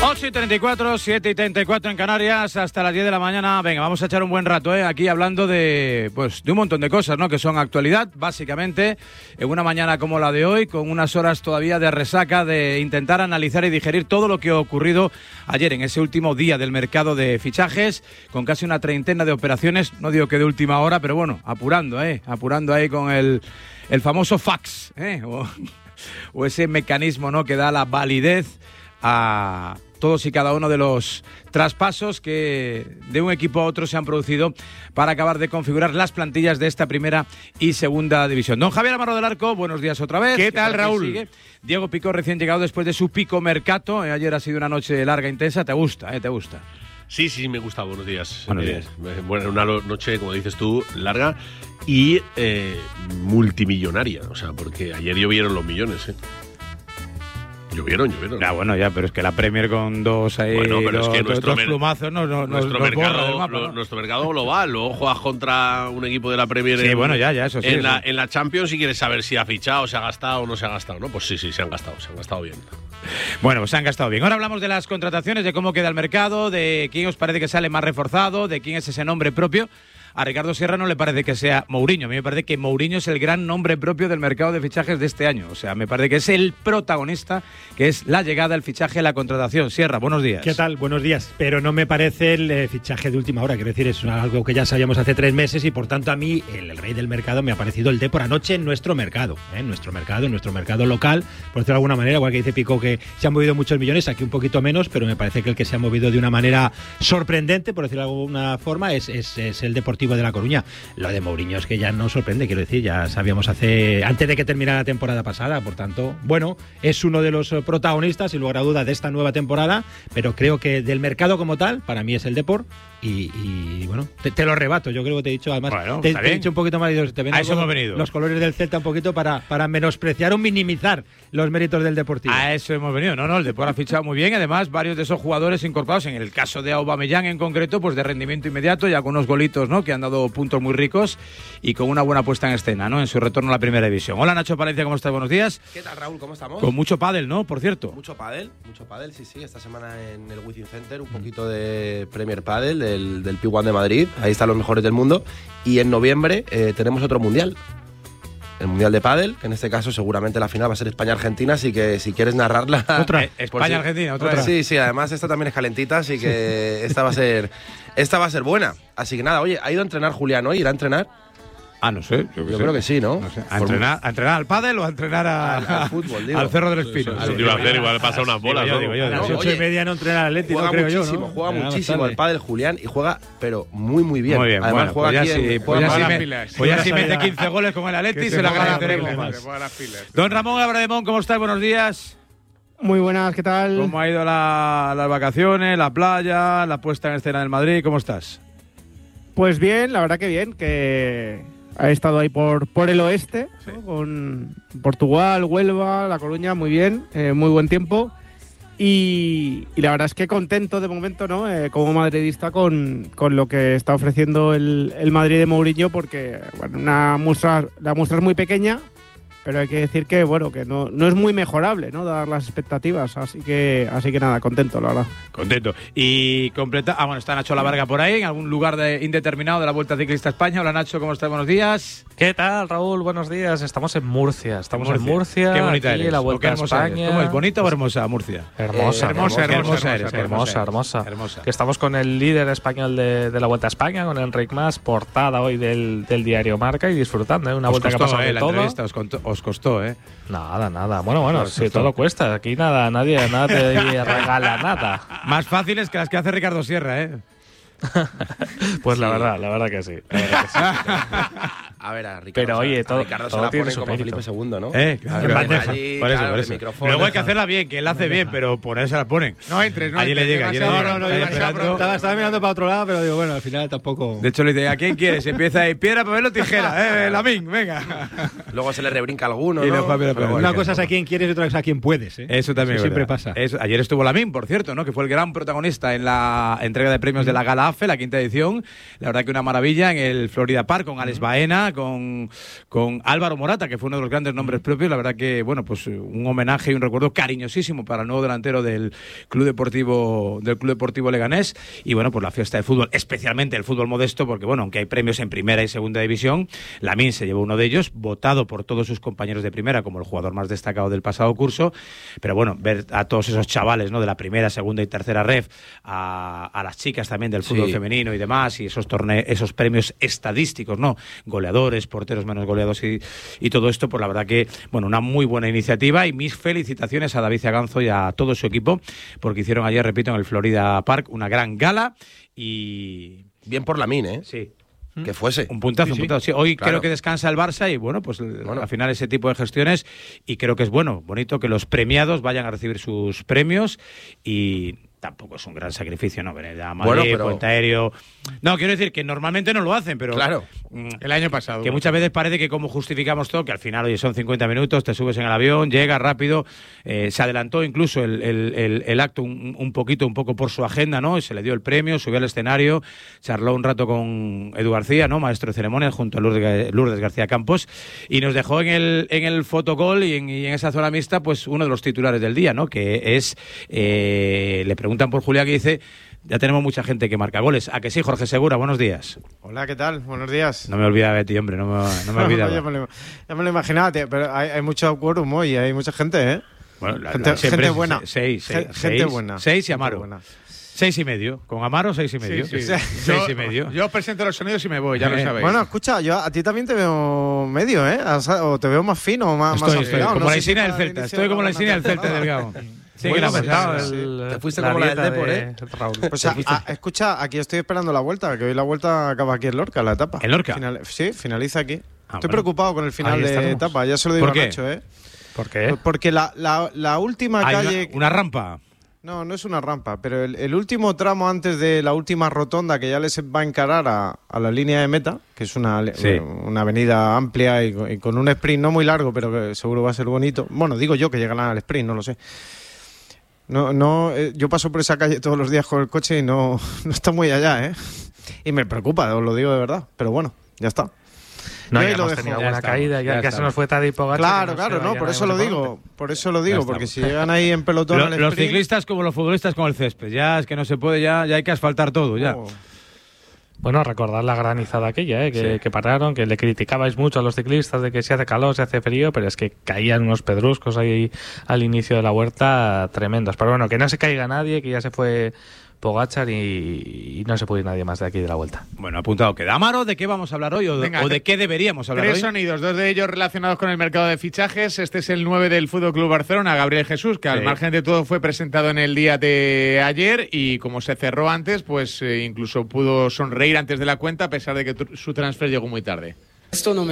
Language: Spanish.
8:34, 7:34 en Canarias, hasta las 10 de la mañana. Venga, vamos a echar un buen rato, aquí hablando de un montón de cosas, ¿no? Que son actualidad, básicamente, en una mañana como la de hoy, con unas horas todavía de resaca, de intentar analizar y digerir todo lo que ha ocurrido ayer en ese último día del mercado de fichajes, con casi una treintena de operaciones, no digo que de última hora, pero bueno, apurando ahí con el famoso fax, o ese mecanismo, ¿no? Que da la validez a todos y cada uno de los traspasos que de un equipo a otro se han producido para acabar de configurar las plantillas de esta primera y segunda división. Don Javier Amarro del Arco, buenos días otra vez. ¿Qué tal, Raúl? Sigue. Diego Picó, recién llegado después de su pico mercato. Ayer ha sido una noche larga, intensa. ¿Te gusta? ¿Te gusta? Sí, me gusta. Buenos días. Buenos días. Bueno, una noche, como dices tú, larga y multimillonaria. O sea, porque ayer llovieron los millones, Llovieron. Ya, bueno, pero es que la Premier con dos ahí, bueno, pero es que dos plumazos nuestro mercado global. Luego juegas contra un equipo de la Premier eso sí. En la Champions, si quieres saber si ha fichado, se ha gastado o no se ha gastado, ¿no? Pues sí, se han gastado bien. Bueno, pues se han gastado bien. Ahora hablamos de las contrataciones, de cómo queda el mercado, de quién os parece que sale más reforzado, de quién es ese nombre propio. A Ricardo Sierra no le parece que sea Mourinho. A mí me parece que Mourinho es el gran nombre propio del mercado de fichajes de este año. O sea, me parece que es el protagonista, que es la llegada, el fichaje, la contratación. Sierra, buenos días. ¿Qué tal? Buenos días. Pero no me parece el fichaje de última hora. Quiero decir, es algo que ya sabíamos hace 3 meses y por tanto a mí, el rey del mercado, me ha parecido el Depor anoche en nuestro mercado. En nuestro mercado local, por decirlo de alguna manera, igual que dice Pico que se han movido muchos millones, aquí un poquito menos, pero me parece que el que se ha movido de una manera sorprendente, por decirlo de alguna forma, es el Deportivo de La Coruña. Lo de Mourinho es que ya no sorprende, quiero decir, ya sabíamos antes de que terminara la temporada pasada, por tanto, bueno, es uno de los protagonistas, sin lugar a duda, de esta nueva temporada, pero creo que del mercado como tal, para mí es el Depor, y bueno, te lo rebato, yo creo que te he dicho, además, bueno, te he dicho un poquito más, te a eso hemos venido. Los colores del Celta un poquito para menospreciar o minimizar los méritos del Deportivo. A eso hemos venido, no, el Depor ha fichado muy bien, además, varios de esos jugadores incorporados, en el caso de Aubameyang en concreto, pues de rendimiento inmediato, ya con unos golitos, ¿no?, que han dado puntos muy ricos y con una buena puesta en escena, ¿no?, en su retorno a la primera división. Hola, Nacho Palencia, ¿cómo estás? Buenos días. ¿Qué tal, Raúl? ¿Cómo estamos? Con mucho pádel, ¿no?, por cierto. Mucho pádel, sí. Esta semana en el Wizzing Center, un poquito de Premier Padel, del P1 de Madrid. Ahí están los mejores del mundo. Y en noviembre tenemos otro mundial. El Mundial de Pádel, que en este caso seguramente la final va a ser España-Argentina, así que si quieres narrarla... Otra, España-Argentina, otra vez. Sí, además esta también es calentita, así que esta va a ser buena. Así que nada, oye, ¿ha ido a entrenar Julián hoy? ¿Irá a entrenar? No sé. Yo creo que sí, ¿no? No sé. ¿A entrenar al pádel o a entrenar al fútbol, digo? Al Cerro del Espino? Eso te iba a hacer, igual le pasa unas bolas, ¿no? A las 8:30 no entrenar al Atlético, juega creo muchísimo, yo, ¿no? Juega muchísimo al pádel Julián y juega, pero muy, muy bien. Muy bien, además bueno, juega pues ya si mete 15 goles con el Atleti se lo agradeceremos más. Don Ramón Abrademón, ¿cómo estás? Buenos días. Muy buenas, ¿qué tal? ¿Cómo ha ido las vacaciones, la playa, la puesta en escena del Madrid? ¿Cómo estás? Pues bien, la verdad que bien, que ha estado ahí por el oeste, sí, ¿no? Con Portugal, Huelva, La Coruña, muy bien, muy buen tiempo. Y la verdad es que contento de momento, ¿no? Como madridista con lo que está ofreciendo el Madrid de Mourinho, porque bueno, la muestra es muy pequeña, pero hay que decir que bueno, que no es muy mejorable, ¿no?, dar las expectativas, así que nada, contento, la verdad. Contento. Y completa. Bueno, está Nacho Lavarga por ahí, en algún lugar indeterminado de la Vuelta Ciclista a España. Hola, Nacho, ¿cómo estás? Buenos días. ¿Qué tal, Raúl? Buenos días. Estamos en Murcia. En Murcia. Qué bonita aquí, eres. La Vuelta a España. ¿Cómo es? ¿Bonita o hermosa Murcia? Hermosa. Hermosa. Que estamos con el líder español de la Vuelta a España, con Enric Mas, portada hoy del diario Marca y disfrutando, una vuelta que ha pasado de la todo. Entrevista os costó, ¿eh? Nada. Bueno, si todo cuesta. Aquí nada te regala nada. Más fáciles que las que hace Ricardo Sierra, ¿eh? Pues sí. la verdad que sí. A ver, a Ricardo. Pero oye, todo se la tiene pone su como mérito. Felipe II, ¿no? Claro. Allí, por eso. Luego hay que hacerla bien, que él hace bien, pero por eso la ponen. No entres, allí le llega. Estaba mirando para otro lado, pero digo, bueno, al final tampoco... De hecho, le dice, ¿a quién quieres? Empieza ahí, piedra, papel o tijera. Lamin, venga. Luego se le rebrinca alguno, y ¿no? Una cosa es a quién quieres y otra es a quién puedes, ¿eh? Eso también siempre pasa. Ayer estuvo Lamin, por cierto, ¿no?, que fue el gran protagonista en la entrega de premios de la Gala AFE, la quinta edición. La verdad que una maravilla en el Florida Park con Alex Baena, con Álvaro Morata, que fue uno de los grandes nombres propios. La verdad que, bueno, pues un homenaje y un recuerdo cariñosísimo para el nuevo delantero del Club Deportivo Leganés. Y bueno, pues la fiesta de fútbol, especialmente el fútbol modesto, porque bueno, aunque hay premios en primera y segunda división, Lamine se llevó uno de ellos, votado por todos sus compañeros de primera como el jugador más destacado del pasado curso. Pero bueno, ver a todos esos chavales, ¿no?, de la primera, segunda y tercera ref, a las chicas también del fútbol femenino y demás, y esos premios estadísticos, ¿no?, goleadores, porteros menos goleados y todo esto, pues la verdad que, bueno, una muy buena iniciativa, y mis felicitaciones a David Zaganzo y a todo su equipo, porque hicieron ayer, repito, en el Florida Park una gran gala. Y bien por Lamine, ¿eh? Sí. Que fuese. Un puntazo. Sí, hoy claro, creo que descansa el Barça y bueno, pues al final ese tipo de gestiones, y creo que es bonito que los premiados vayan a recibir sus premios, y tampoco es un gran sacrificio, ¿no? Venir a Madrid, Puente Aéreo. No, quiero decir que normalmente no lo hacen, pero claro, el año pasado. Que muchas veces parece que como justificamos todo, que al final, oye, son 50 minutos, te subes en el avión, llegas rápido, se adelantó incluso el acto un poco por su agenda, ¿no? Y se le dio el premio, subió al escenario, charló un rato con Edu García, ¿no?, maestro de ceremonias, junto a Lourdes García Campos, y nos dejó en el fotocall y en esa zona mixta, pues uno de los titulares del día, ¿no?, que es, le preguntan por Julián, que dice: ya tenemos mucha gente que marca goles. ¿A que sí, Jorge Segura? Buenos días. Hola, ¿qué tal? Buenos días. No me olvidaba de ti, hombre, no me olvidaba. Ya me lo imaginaba, tío, pero hay mucho quórum hoy, hay mucha gente, ¿eh? Bueno, gente buena. Gente buena. 6 y Amaro. 6,5. Con Amaro, 6,5. Sí. 6,5. Yo presento los sonidos y me voy, ya lo sabéis. Bueno, escucha, yo a ti también te veo medio, ¿eh? O te veo más fino, más afilado. Como la insignia del Celta. Estoy como la insignia del Celta, Delgado. Sí, bueno, te fuiste como la del Depor, ¿eh? Pues escucha, aquí estoy esperando la vuelta, que hoy la vuelta acaba aquí en Lorca, la etapa. ¿En Lorca? Sí, finaliza aquí. Estoy preocupado con el final de etapa, ya se lo digo a Nacho, ¿eh? ¿Por qué? Porque la última calle... Una rampa. No es una rampa, pero el último tramo antes de la última rotonda que ya les va a encarar a la línea de meta, que es una avenida amplia y con un sprint no muy largo, pero que seguro va a ser bonito. Bueno, digo yo que llegarán al sprint, no lo sé. Yo paso por esa calle todos los días con el coche y no está muy allá, ¿eh? Y me preocupa, os lo digo de verdad. Pero bueno, ya está. No, ya hemos tenido buena caída, ya se nos fue Tadej Pogačar. Claro, no, por eso lo digo, porque si llegan ahí en pelotón al sprint... Los ciclistas como los futbolistas con el césped, ya es que no se puede, ya hay que asfaltar todo, ya. Bueno, recordar la granizada aquella, que pararon, que le criticabais mucho a los ciclistas de que se hace calor, se hace frío, pero es que caían unos pedruscos ahí al inicio de la vuelta tremendos. Pero bueno, que no se caiga nadie, que ya se fue Pogačar y no se puede ir nadie más de aquí de la vuelta. Bueno, apuntado queda. Amaro, ¿de qué vamos a hablar hoy o de qué deberíamos hablar hoy? 3 sonidos, 2 de ellos relacionados con el mercado de fichajes. Este es el 9 del FC Barcelona, Gabriel Jesús, que al margen de todo fue presentado en el día de ayer y como se cerró antes, pues incluso pudo sonreír antes de la cuenta a pesar de que su transfer llegó muy tarde. Esto no me